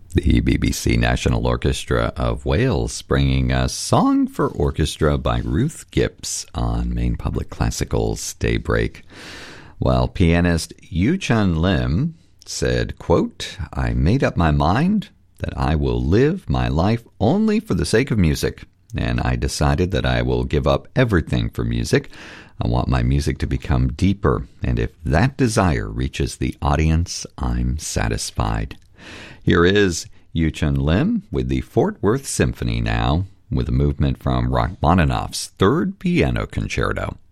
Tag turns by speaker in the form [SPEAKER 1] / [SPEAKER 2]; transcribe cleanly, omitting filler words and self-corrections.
[SPEAKER 1] The BBC National Orchestra of Wales bringing us Song for Orchestra by Ruth Gibbs on Maine Public Classical's Daybreak. While pianist Yu-Chun Lim said, quote, "I made up my mind that I will live my life only for the sake of music, and I decided that I will give up everything for music. I want my music to become deeper, and if that desire reaches the audience, I'm satisfied." Here is Yu-Chun Lim with the Fort Worth Symphony now, with a movement from Rachmaninoff's Third Piano Concerto.